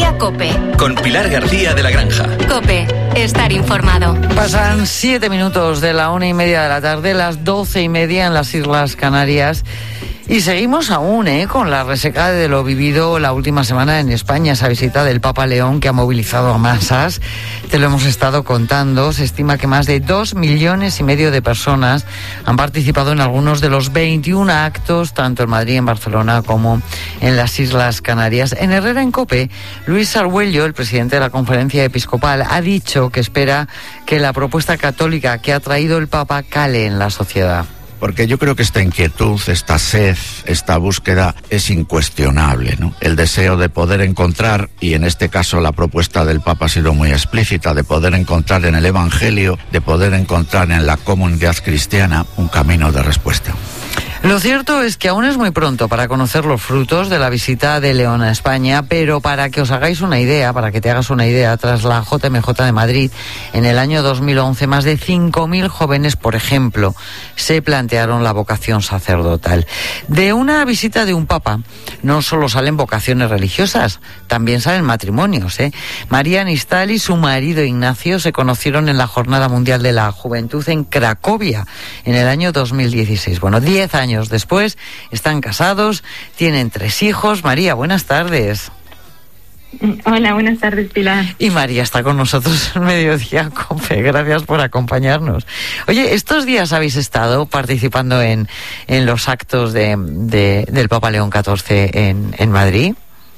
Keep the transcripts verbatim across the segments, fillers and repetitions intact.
Mediodía COPE. Con Pilar García de la Granja. COPE. Estar informado. Pasan siete minutos de la una y media de la tarde, las doce y media en las Islas Canarias. Y seguimos aún ¿eh? con la reseca de lo vivido la última semana en España, esa visita del Papa León que ha movilizado a masas. Te lo hemos estado contando. Se estima que más de dos millones y medio de personas han participado en algunos de los veintiún actos, tanto en Madrid, en Barcelona, como en las Islas Canarias. En Herrera en COPE, Luis Argüello, el presidente de la Conferencia Episcopal, ha dicho que espera que la propuesta católica que ha traído el Papa cale en la sociedad. Porque yo creo que esta inquietud, esta sed, esta búsqueda es incuestionable, ¿no? El deseo de poder encontrar, y en este caso la propuesta del Papa ha sido muy explícita, de poder encontrar en el Evangelio, de poder encontrar en la comunidad cristiana un camino de respuesta. Lo cierto es que aún es muy pronto para conocer los frutos de la visita de León a España, pero para que os hagáis una idea, para que te hagas una idea, tras la J M J de Madrid, en el año dos mil once, más de cinco mil jóvenes, por ejemplo, se plantearon la vocación sacerdotal. De una visita de un papa no solo salen vocaciones religiosas, también salen matrimonios, ¿eh? María Nistal y su marido Ignacio se conocieron en la Jornada Mundial de la Juventud en Cracovia, en el año dos mil dieciséis. Bueno, diez años después, están casados, tienen tres hijos. María, buenas tardes. Hola, buenas tardes, Pilar. Y María está con nosotros en Mediodía COPE. Gracias por acompañarnos. Oye, estos días habéis estado participando en, en los actos de, de, del Papa León catorce en, en Madrid.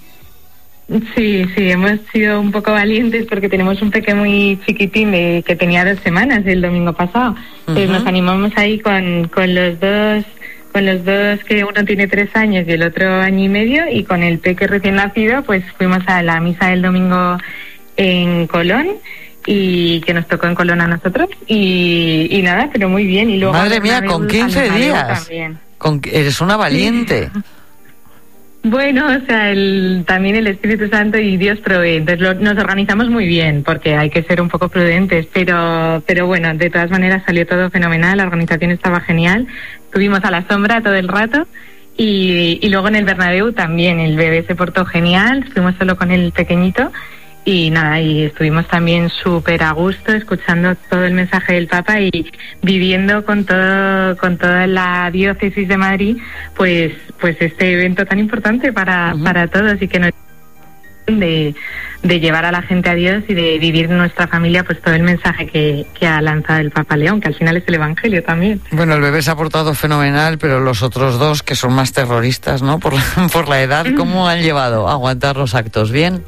Sí, sí, hemos sido un poco valientes porque tenemos un peque muy chiquitín de, que tenía dos semanas el domingo pasado. Uh-huh. Entonces nos animamos ahí con, con los dos... con los dos, que uno tiene tres años y el otro año y medio, y con el peque recién nacido, pues fuimos a la misa del domingo en Colón, y que nos tocó en Colón a nosotros, y, y nada, pero muy bien. Y luego madre mía, con quince días. Con, eres una valiente. Sí. Bueno, o sea, el, también el Espíritu Santo y Dios provee. Entonces lo, nos organizamos muy bien, porque hay que ser un poco prudentes, pero pero bueno, de todas maneras salió todo fenomenal, la organización estaba genial, estuvimos a la sombra todo el rato, y, y luego en el Bernabéu también, el bebé se portó genial, fuimos solo con el pequeñito, y nada, y estuvimos también súper a gusto escuchando todo el mensaje del Papa y viviendo con todo con toda la diócesis de Madrid, pues pues este evento tan importante para, uh-huh. para todos, y que nos de, de llevar a la gente a Dios y de vivir en nuestra familia pues todo el mensaje que, que ha lanzado el Papa León, que al final es el Evangelio también. Bueno, el bebé se ha portado fenomenal, pero los otros dos, que son más terroristas, ¿no? Por, por la edad, ¿cómo han llevado a aguantar los actos? ¿Bien?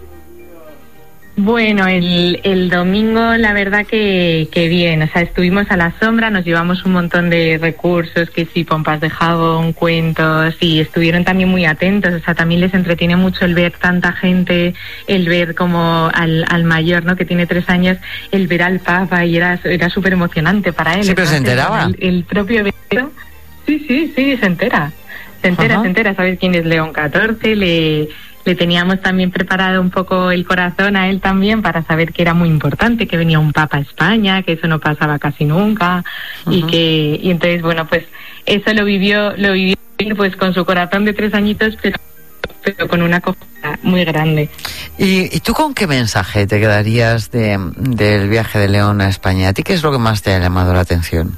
Bueno, el, el domingo la verdad que, que bien, o sea, estuvimos a la sombra, nos llevamos un montón de recursos, que sí, pompas de jabón, cuentos, y estuvieron también muy atentos, o sea, también les entretiene mucho el ver tanta gente, el ver como al, al mayor, ¿no?, que tiene tres años, el ver al Papa, y era, era súper emocionante para él. Sí, pero se enteraba. El, el propio evento, sí, sí, sí, se entera, se entera, Ajá. se entera, ¿sabes quién es León catorce? Le... Le teníamos también preparado un poco el corazón a él también para saber que era muy importante, que venía un Papa a España, que eso no pasaba casi nunca, uh-huh. y que y entonces, bueno, pues eso lo vivió lo vivió pues con su corazón de tres añitos, pero, pero con una acogida muy grande. ¿Y, ¿Y tú con qué mensaje te quedarías de, del viaje de León a España? ¿A ti qué es lo que más te ha llamado la atención?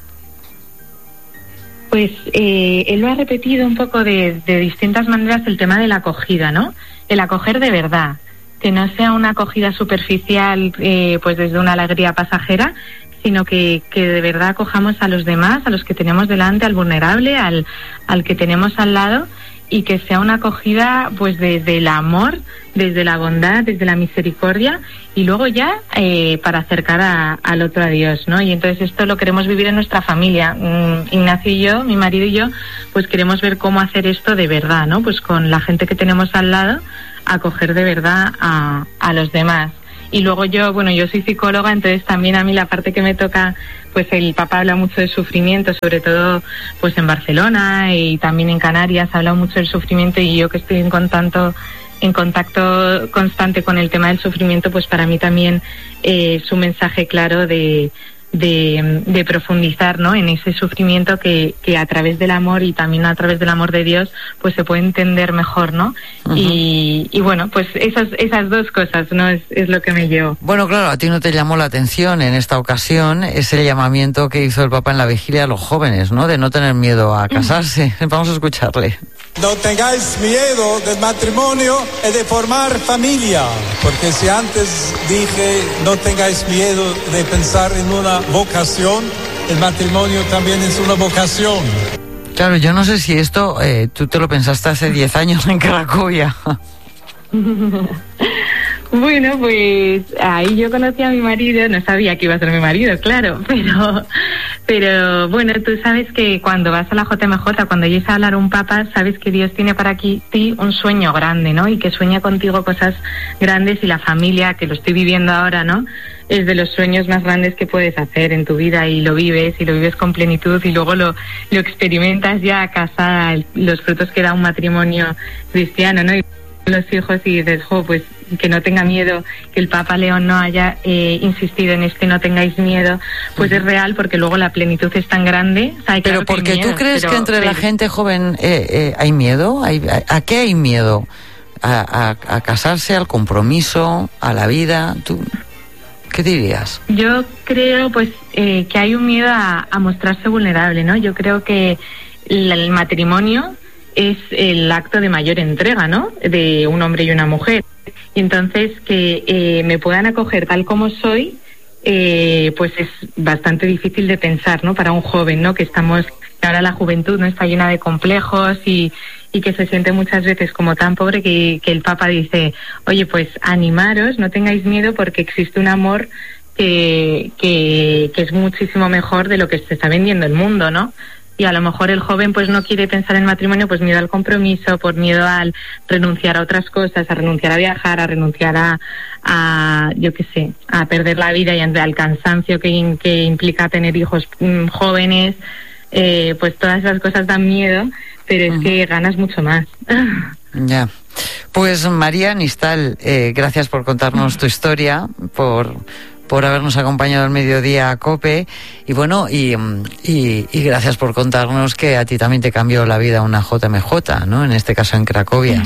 Pues eh, él lo ha repetido un poco de, de distintas maneras, el tema de la acogida, ¿no? El acoger de verdad, que no sea una acogida superficial, eh, pues desde una alegría pasajera, sino que, que de verdad acojamos a los demás, a los que tenemos delante, al vulnerable, al, al que tenemos al lado, y que sea una acogida pues desde el amor, desde la bondad, desde la misericordia, y luego ya eh, para acercar a, al otro a Dios, ¿no? Y entonces esto lo queremos vivir en nuestra familia. Mm, Ignacio y yo, mi marido y yo, pues queremos ver cómo hacer esto de verdad, ¿no? Pues con la gente que tenemos al lado, acoger de verdad a, a los demás. Y luego yo, bueno, yo soy psicóloga, entonces también a mí la parte que me toca, pues el Papa habla mucho de sufrimiento, sobre todo pues en Barcelona y también en Canarias ha hablado mucho del sufrimiento, y yo que estoy en contacto, en contacto constante con el tema del sufrimiento, pues para mí también eh, es un mensaje claro de de, de profundizar, ¿no?, en ese sufrimiento que, que a través del amor y también a través del amor de Dios pues se puede entender mejor, ¿no? Uh-huh. y, y bueno, pues esas, esas dos cosas, ¿no?, es, es lo que me llevó. Bueno, claro, a ti no te llamó la atención en esta ocasión ese llamamiento que hizo el Papa en la vigilia a los jóvenes, ¿no?, de no tener miedo a casarse. Uh-huh. Vamos a escucharle. No tengáis miedo del matrimonio y de formar familia, porque si antes dije no tengáis miedo de pensar en una vocación, el matrimonio también es una vocación. Claro, yo no sé si esto eh, tú te lo pensaste hace diez años en Cracovia. Bueno, pues ahí yo conocí a mi marido, no sabía que iba a ser mi marido, claro, pero pero bueno, tú sabes que cuando vas a la J M J, cuando oyes hablar un papa, sabes que Dios tiene para ti un sueño grande, ¿no? Y que sueña contigo cosas grandes, y la familia, que lo estoy viviendo ahora, ¿no?, es de los sueños más grandes que puedes hacer en tu vida, y lo vives, y lo vives con plenitud, y luego lo, lo experimentas ya casada, los frutos que da un matrimonio cristiano, ¿no? Y los hijos, y dices, jo, pues que no tenga miedo, que el Papa León no haya eh, insistido en este no tengáis miedo, pues uh-huh. es real, porque luego la plenitud es tan grande. O sea, pero claro, porque miedo, tú crees pero, que entre pero... la gente joven eh, eh, hay miedo, ¿Hay, a, ¿a qué hay miedo? ¿A, a, a casarse, al compromiso, a la vida? ¿Tú qué dirías? Yo creo pues eh, que hay un miedo a, a mostrarse vulnerable, ¿no? Yo creo que el, el matrimonio es el acto de mayor entrega, ¿no?, de un hombre y una mujer. Y entonces que eh, me puedan acoger tal como soy, eh, pues es bastante difícil de pensar, ¿no?, para un joven, ¿no?, que estamos, ahora la juventud no está llena de complejos y, y que se siente muchas veces como tan pobre que, que el Papa dice, oye, pues animaros, no tengáis miedo, porque existe un amor que, que, que es muchísimo mejor de lo que se está vendiendo el mundo, ¿no? Y a lo mejor el joven pues no quiere pensar en matrimonio, pues miedo al compromiso, por miedo al renunciar a otras cosas, a renunciar a viajar, a renunciar a, a yo qué sé, a perder la vida y al cansancio que, que implica tener hijos mmm, jóvenes, eh, pues todas esas cosas dan miedo, pero es uh-huh. que ganas mucho más. Ya. Pues María Nistal, eh, gracias por contarnos tu historia, por... por habernos acompañado al mediodía a COPE, y bueno, y, y, y gracias por contarnos que a ti también te cambió la vida una J M J, ¿no?, en este caso en Cracovia.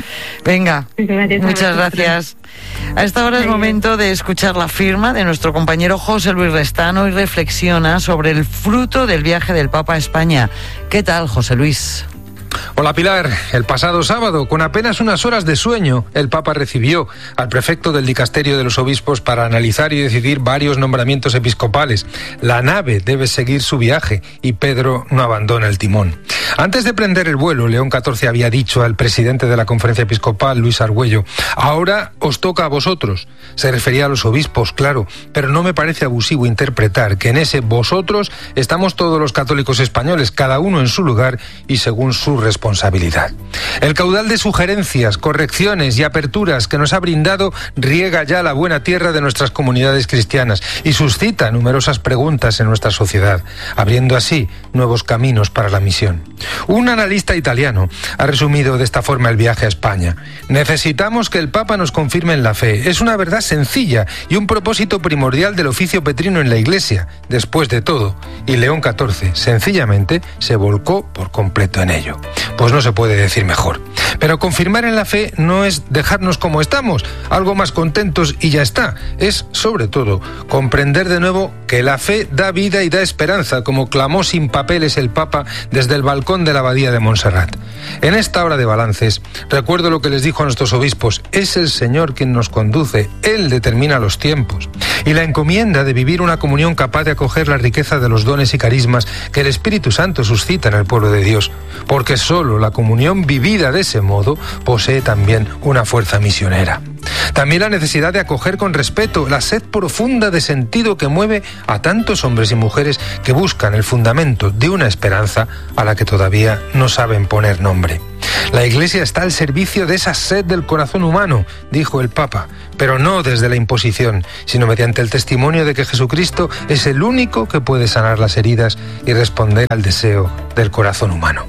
Venga, gracias, muchas gracias. A esta hora es momento de escuchar la firma de nuestro compañero José Luis Restano, y reflexiona sobre el fruto del viaje del Papa a España. ¿Qué tal, José Luis? Hola Pilar, el pasado sábado, con apenas unas horas de sueño, el Papa recibió al prefecto del dicasterio de los obispos para analizar y decidir varios nombramientos episcopales. La nave debe seguir su viaje y Pedro no abandona el timón. Antes de prender el vuelo, León catorce había dicho al presidente de la conferencia episcopal, Luis Argüello, ahora os toca a vosotros. Se refería a los obispos, claro, pero no me parece abusivo interpretar que en ese vosotros estamos todos los católicos españoles, cada uno en su lugar y según su responsabilidad. El caudal de sugerencias, correcciones y aperturas que nos ha brindado riega ya la buena tierra de nuestras comunidades cristianas y suscita numerosas preguntas en nuestra sociedad, abriendo así nuevos caminos para la misión. Un analista italiano ha resumido de esta forma el viaje a España. Necesitamos que el Papa nos confirme en la fe. Es una verdad sencilla y un propósito primordial del oficio petrino en la Iglesia, después de todo. Y León catorce, sencillamente, se volcó por completo en ello. Pues no se puede decir mejor. Pero confirmar en la fe no es dejarnos como estamos, algo más contentos y ya está. Es, sobre todo, comprender de nuevo que la fe da vida y da esperanza, como clamó sin papeles el Papa desde el balcón de la abadía de Montserrat. En esta hora de balances, recuerdo lo que les dijo a nuestros obispos: es el Señor quien nos conduce, Él determina los tiempos. Y la encomienda de vivir una comunión capaz de acoger la riqueza de los dones y carismas que el Espíritu Santo suscita en el pueblo de Dios, porque solo la comunión vivida de ese modo posee también una fuerza misionera. También la necesidad de acoger con respeto la sed profunda de sentido que mueve a tantos hombres y mujeres que buscan el fundamento de una esperanza a la que todavía no saben poner nombre. La Iglesia está al servicio de esa sed del corazón humano, dijo el Papa, pero no desde la imposición, sino mediante el testimonio de que Jesucristo es el único que puede sanar las heridas y responder al deseo del corazón humano.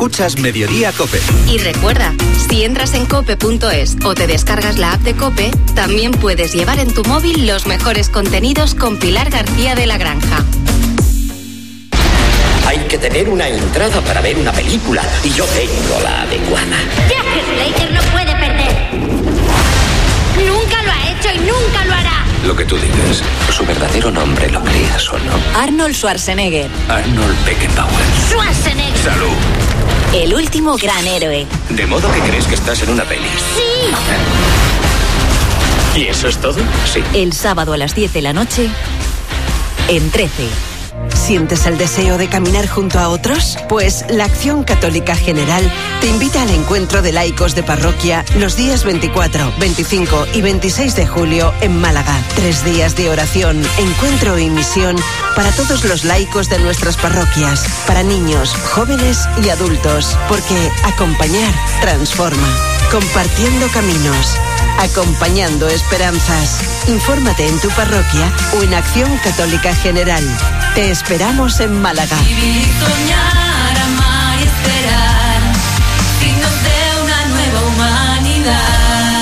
Escuchas Mediodía Cope. Y recuerda, si entras en cope punto es o te descargas la app de Cope, también puedes llevar en tu móvil los mejores contenidos con Pilar García de la Granja. Hay que tener una entrada para ver una película y yo tengo la adecuada. Jack Slater no puede perder. Nunca lo ha hecho y nunca lo hará. Lo que tú digas, su verdadero nombre, lo creas o no. Arnold Schwarzenegger. Arnold Beckenbauer. Schwarzenegger. Salud. El último gran héroe. De modo que crees que estás en una peli. Sí. ¿Y eso es todo? Sí. El sábado a las diez de la noche, en trece. ¿Sientes el deseo de caminar junto a otros? Pues la Acción Católica General te invita al encuentro de laicos de parroquia los días veinticuatro, veinticinco y veintiséis de julio en Málaga. Tres días de oración, encuentro y misión para todos los laicos de nuestras parroquias, para niños, jóvenes y adultos, porque acompañar transforma. Compartiendo caminos, acompañando esperanzas. Infórmate en tu parroquia o en Acción Católica General. Te esperamos en Málaga. Vivir, soñar, amar y esperar, signos de una nueva humanidad.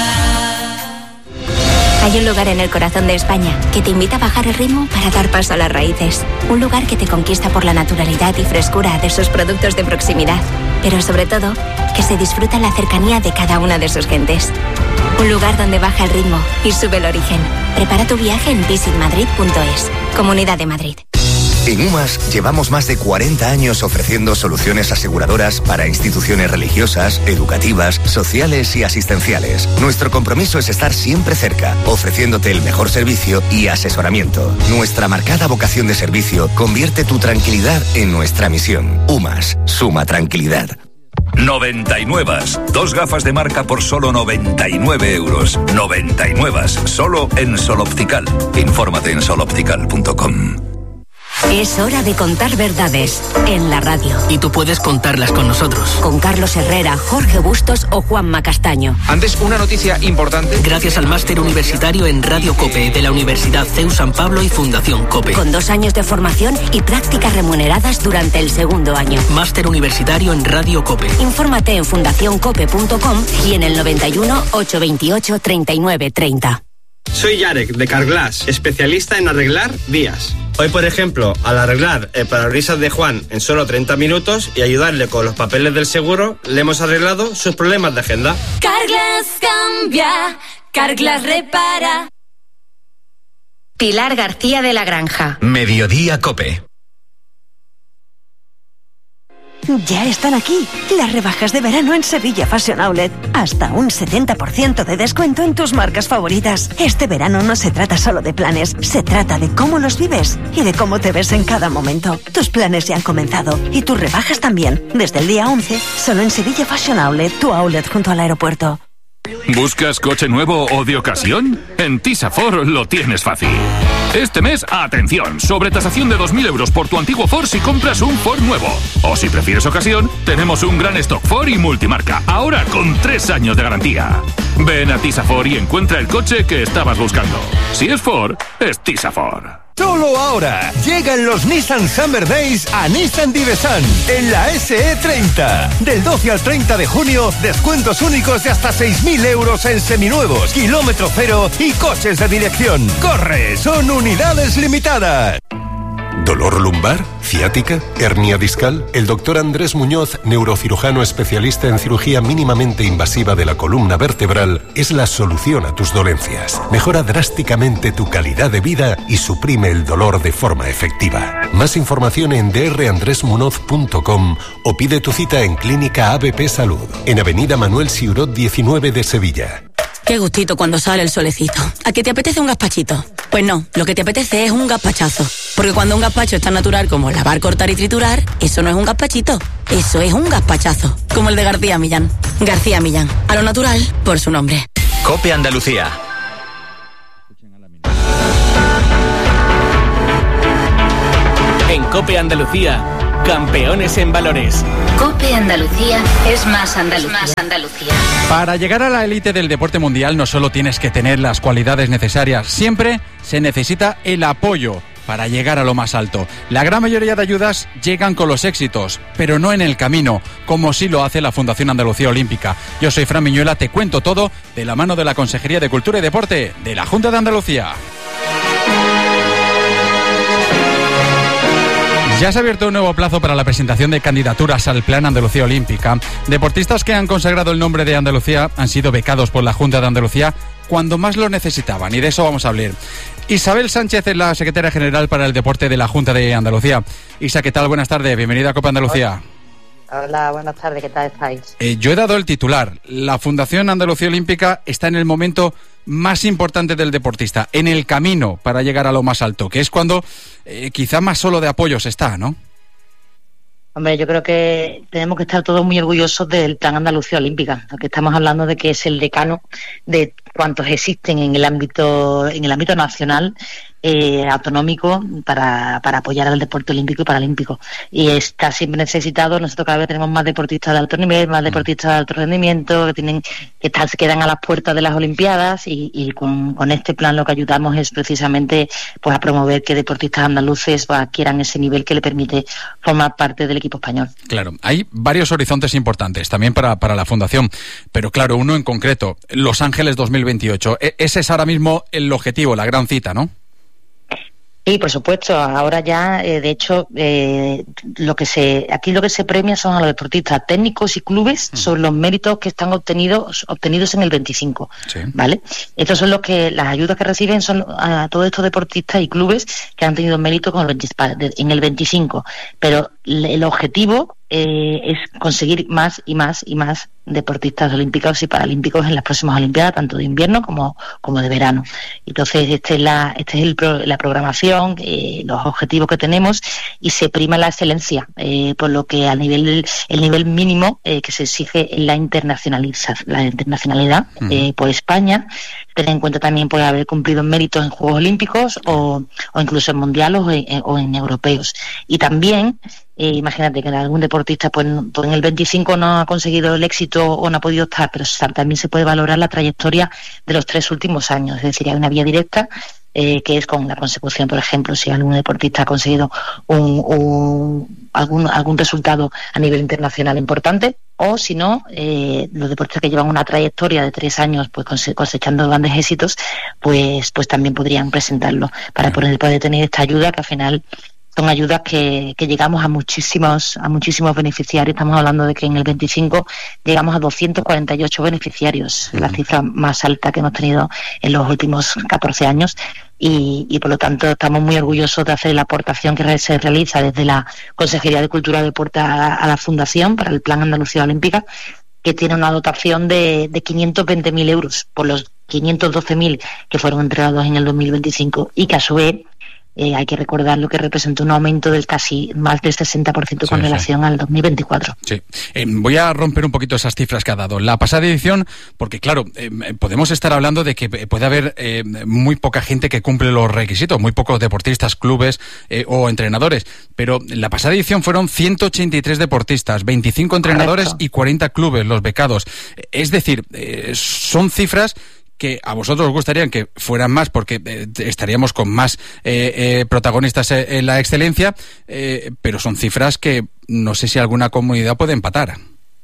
Hay un lugar en el corazón de España que te invita a bajar el ritmo para dar paso a las raíces. Un lugar que te conquista por la naturalidad y frescura de sus productos de proximidad, pero sobre todo, que se disfruta la cercanía de cada una de sus gentes. Un lugar donde baja el ritmo y sube el origen. Prepara tu viaje en visit madrid punto es. Comunidad de Madrid. En UMAS llevamos más de cuarenta años ofreciendo soluciones aseguradoras para instituciones religiosas, educativas, sociales y asistenciales. Nuestro compromiso es estar siempre cerca, ofreciéndote el mejor servicio y asesoramiento. Nuestra marcada vocación de servicio convierte tu tranquilidad en nuestra misión. UMAS, suma tranquilidad. noventa y nueve. Dos gafas de marca por solo noventa y nueve euros. noventa y nueve. Solo en Sol Optical. Infórmate en sol optical punto com. Es hora de contar verdades en la radio. Y tú puedes contarlas con nosotros. Con Carlos Herrera, Jorge Bustos o Juanma Castaño. Antes, una noticia importante. Gracias al máster universitario en Radio COPE de la Universidad C E U San Pablo y Fundación COPE. Con dos años de formación y prácticas remuneradas durante el segundo año. Máster universitario en Radio COPE. Infórmate en fundación cope punto com y en el noventa y uno, ochocientos veintiocho, treinta y nueve treinta. Soy Yarek, de Carglass, especialista en arreglar vías. Hoy, por ejemplo, al arreglar el parabrisas de Juan en solo treinta minutos y ayudarle con los papeles del seguro, le hemos arreglado sus problemas de agenda. Carglass cambia, Carglass repara. Pilar García de la Granja. Mediodía Cope. Ya están aquí las rebajas de verano en Sevilla Fashion Outlet. Hasta un setenta por ciento de descuento en tus marcas favoritas. Este verano no se trata solo de planes, se trata de cómo los vives y de cómo te ves en cada momento. Tus planes ya han comenzado y tus rebajas también. Desde el día once, solo en Sevilla Fashion Outlet, tu outlet junto al aeropuerto. ¿Buscas coche nuevo o de ocasión? En Tisa Ford lo tienes fácil. Este mes, atención, sobretasación de dos mil euros por tu antiguo Ford si compras un Ford nuevo. O si prefieres ocasión, tenemos un gran stock Ford y multimarca, ahora con tres años de garantía. Ven a Tisa Ford y encuentra el coche que estabas buscando. Si es Ford, es Tisa Ford. Solo ahora llegan los Nissan Summer Days a Nissan Divesan en la S E treinta. Del doce al treinta de junio, descuentos únicos de hasta seis mil euros en seminuevos, kilómetro cero y coches de dirección. ¡Corre! Son unidades limitadas. ¿Dolor lumbar? ¿Ciática? ¿Hernia discal? El doctor Andrés Muñoz, neurocirujano especialista en cirugía mínimamente invasiva de la columna vertebral, es la solución a tus dolencias. Mejora drásticamente tu calidad de vida y suprime el dolor de forma efectiva. Más información en d r andres munoz punto com o pide tu cita en Clínica A B P Salud, en Avenida Manuel Siurot diecinueve de Sevilla. Qué gustito cuando sale el solecito. ¿A qué te apetece un gazpachito? Pues no, lo que te apetece es un gazpachazo. Porque cuando un gazpacho es tan natural como lavar, cortar y triturar, eso no es un gazpachito, eso es un gazpachazo. Como el de García Millán. García Millán, a lo natural, por su nombre. Cope Andalucía. En Cope Andalucía, campeones en valores. Cope Andalucía es más Andalucía. Más Andalucía. Para llegar a la élite del deporte mundial no solo tienes que tener las cualidades necesarias, siempre se necesita el apoyo. para llegar a lo más alto. La gran mayoría de ayudas llegan con los éxitos, pero no en el camino, como sí lo hace la Fundación Andalucía Olímpica. Yo soy Fran Miñuela, te cuento todo de la mano de la Consejería de Cultura y Deporte de la Junta de Andalucía. Ya se ha abierto un nuevo plazo para la presentación de candidaturas al Plan Andalucía Olímpica. Deportistas que han consagrado el nombre de Andalucía han sido becados por la Junta de Andalucía cuando más lo necesitaban, y de eso vamos a hablar. Isabel Sánchez es la secretaria general para el deporte de la Junta de Andalucía. Isa, ¿qué tal? Buenas tardes, bienvenida a Copa Andalucía. Hola, buenas tardes, ¿qué tal estáis? Eh, yo he dado el titular. La Fundación Andalucía Olímpica está en el momento más importante del deportista, en el camino para llegar a lo más alto, que es cuando eh, quizá más solo de apoyos está, ¿no? Hombre, yo creo que tenemos que estar todos muy orgullosos del Plan Andalucía Olímpica, porque estamos hablando de que es el decano de cuantos existen en el ámbito en el ámbito nacional, eh, autonómico, para, para apoyar al deporte olímpico y paralímpico. Y está siempre necesitado. Nosotros cada vez tenemos más deportistas de alto nivel, más deportistas de alto rendimiento, que tienen que estar, se quedan a las puertas de las Olimpiadas, y, y con, con este plan lo que ayudamos es precisamente pues a promover que deportistas andaluces pues, adquieran ese nivel que le permite formar parte del equipo español. Claro, hay varios horizontes importantes también para, para la Fundación, pero claro, uno en concreto, Los Ángeles dos mil veintiocho. E- ese es ahora mismo el objetivo, la gran cita, ¿no? Sí, por supuesto. Ahora ya, eh, de hecho, eh, lo que se aquí lo que se premia son a los deportistas técnicos y clubes mm. sobre los méritos que están obtenidos obtenidos en el veinticinco, sí. ¿Vale? Estos son los que las ayudas que reciben son a todos estos deportistas y clubes que han tenido mérito con el veinte, en el veinticinco, pero el objetivo eh, es conseguir más y más y más deportistas olímpicos y paralímpicos en las próximas Olimpiadas, tanto de invierno como, como de verano. Entonces, este es la, este es el pro, la programación, eh, los objetivos que tenemos, y se prima la excelencia, eh, por lo que a nivel del, el nivel mínimo eh, que se exige en la internacionalización, la internacionalidad uh-huh. eh, por España, tener en cuenta también pues haber cumplido méritos en Juegos Olímpicos o, o incluso en mundiales o en, o en europeos. Y también Eh, imagínate que algún deportista pues, pues en el veinticinco no ha conseguido el éxito o no ha podido estar, pero también se puede valorar la trayectoria de los tres últimos años. Es decir, hay una vía directa eh, que es con la consecución, por ejemplo, si algún deportista ha conseguido un, un, algún, algún resultado a nivel internacional importante, o si no, eh, los deportistas que llevan una trayectoria de tres años pues cosechando grandes éxitos, pues, pues también podrían presentarlo para poder, poder tener esta ayuda, que al final son ayudas que, que llegamos a muchísimos a muchísimos beneficiarios. Estamos hablando de que en el veinticinco llegamos a doscientos cuarenta y ocho beneficiarios, uh-huh. la cifra más alta que hemos tenido en los últimos catorce años, y, y por lo tanto estamos muy orgullosos de hacer la aportación que se realiza desde la Consejería de Cultura y Deporte a, a la Fundación para el Plan Andalucía Olímpica, que tiene una dotación de, de quinientos veinte mil euros por los quinientos doce mil que fueron entregados en el dos mil veinticinco, y que a su vez Eh, hay que recordar lo que representa un aumento del casi más del sesenta por ciento con sí, relación sí. al dos mil veinticuatro. Sí. Eh, voy a romper un poquito esas cifras que ha dado. La pasada edición, porque claro, eh, podemos estar hablando de que puede haber eh, muy poca gente que cumple los requisitos, muy pocos deportistas, clubes eh, o entrenadores, pero la pasada edición fueron ciento ochenta y tres deportistas, veinticinco entrenadores Correcto. Y cuarenta clubes los becados. Es decir, eh, son cifras que a vosotros os gustaría que fueran más, porque eh, estaríamos con más eh, eh, protagonistas en la excelencia, eh, pero son cifras que no sé si alguna comunidad puede empatar.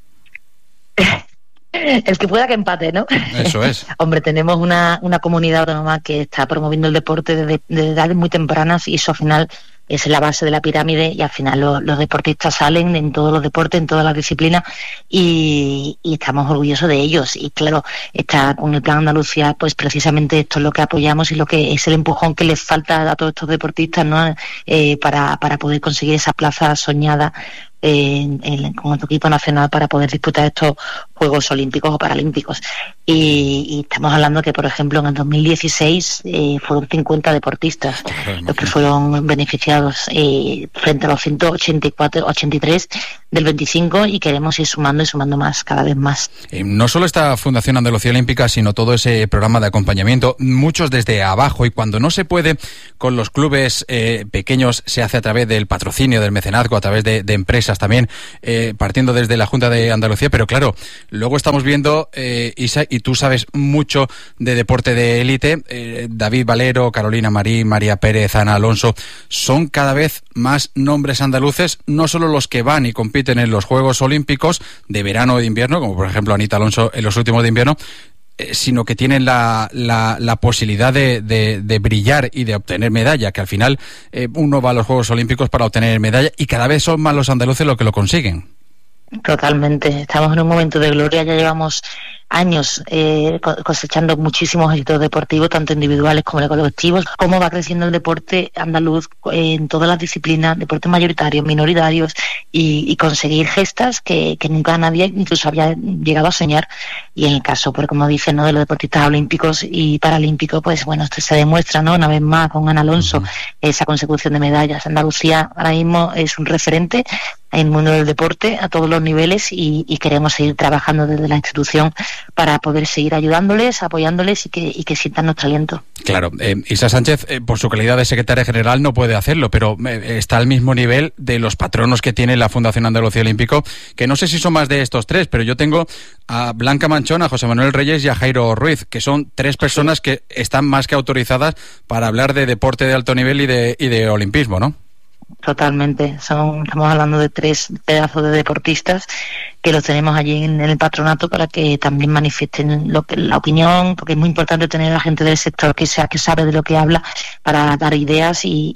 El que pueda que empate, ¿no? Eso es. Hombre, tenemos una, una comunidad autónoma que está promoviendo el deporte desde, desde edades muy tempranas, y eso al final es la base de la pirámide, y al final lo, los deportistas salen en todos los deportes, en todas las disciplinas, y, y estamos orgullosos de ellos. Y claro, está con el Plan Andalucía, pues precisamente esto es lo que apoyamos y lo que es el empujón que les falta a todos estos deportistas, ¿no? Eh, para, para poder conseguir esa plaza soñada En, en, con tu equipo nacional para poder disputar estos Juegos Olímpicos o Paralímpicos. Y, y estamos hablando que, por ejemplo, en el dos mil dieciséis eh, fueron cincuenta deportistas los que fueron beneficiados eh, frente a los ciento ochenta y cuatro, ochenta y tres del veinticinco, y queremos ir sumando y sumando más, cada vez más. Eh, no solo esta Fundación Andalucía Olímpica, sino todo ese programa de acompañamiento, muchos desde abajo, y cuando no se puede con los clubes eh, pequeños, se hace a través del patrocinio, del mecenazgo, a través de, de empresas también, eh, partiendo desde la Junta de Andalucía, pero claro, luego estamos viendo, eh, Isa, y y tú sabes mucho de deporte de élite. Eh, David Valero, Carolina Marín, María Pérez, Ana Alonso, son cada vez más nombres andaluces, no solo los que van y compiten en los Juegos Olímpicos de verano o de invierno, como por ejemplo Anita Alonso en los últimos de invierno, eh, sino que tienen la, la, la posibilidad de, de, de brillar y de obtener medalla, que al final eh, uno va a los Juegos Olímpicos para obtener medalla y cada vez son más los andaluces los que lo consiguen. Totalmente, estamos en un momento de gloria, ya llevamos años eh, cosechando muchísimos éxitos deportivos, tanto individuales como colectivos. Cómo va creciendo el deporte andaluz en todas las disciplinas, deportes mayoritarios, minoritarios, y, y conseguir gestas que, que nunca nadie incluso había llegado a soñar. Y en el caso, pues como dicen, ¿no?, de los deportistas olímpicos y paralímpicos, pues bueno, esto se demuestra, ¿no?, una vez más con Ana Alonso, uh-huh. esa consecución de medallas. Andalucía ahora mismo es un referente en el mundo del deporte a todos los niveles y, y queremos seguir trabajando desde la institución para poder seguir ayudándoles, apoyándoles y que, y que sientan nuestro aliento. Claro, eh, Isa Sánchez, eh, por su calidad de secretaria general, no puede hacerlo, pero eh, está al mismo nivel de los patronos que tiene la Fundación Andalucía Olímpico, que no sé si son más de estos tres, pero yo tengo a Blanca Manchón, a José Manuel Reyes y a Jairo Ruiz, que son tres personas que están más que autorizadas para hablar de deporte de alto nivel y de, y de olimpismo, ¿no? Totalmente, son, estamos hablando de tres pedazos de deportistas que los tenemos allí en, en el patronato para que también manifiesten lo que, la opinión, porque es muy importante tener a gente del sector que sea que sabe de lo que habla para dar ideas y,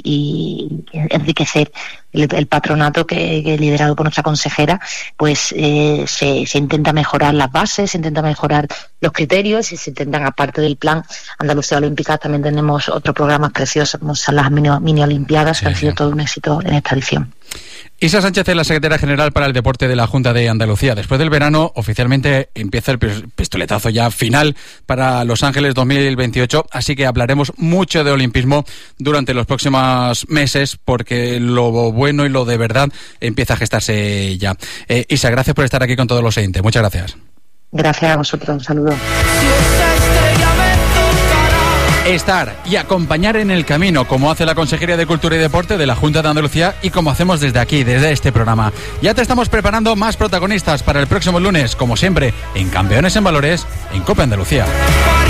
y enriquecer el, el patronato que, que liderado por nuestra consejera, pues eh, se, se intenta mejorar las bases, se intenta mejorar los criterios y se intentan, aparte del plan Andalucía Olímpica, también tenemos otros programas preciosos como son las mini, mini olimpiadas, sí, que han sido todo un éxito en esta edición. Isa Sánchez es la secretaria general para el deporte de la Junta de Andalucía. Después del verano, oficialmente empieza el pistoletazo ya final para Los Ángeles dos mil veintiocho, así que hablaremos mucho de olimpismo durante los próximos meses, porque lo bueno y lo de verdad empieza a gestarse ya. Eh, Isa, gracias por estar aquí con todos los oyentes. Muchas gracias. Gracias a vosotros. Un saludo. Estar y acompañar en el camino, como hace la Consejería de Cultura y Deporte de la Junta de Andalucía y como hacemos desde aquí, desde este programa. Ya te estamos preparando más protagonistas para el próximo lunes, como siempre, en Campeones en Valores, en COPE Andalucía.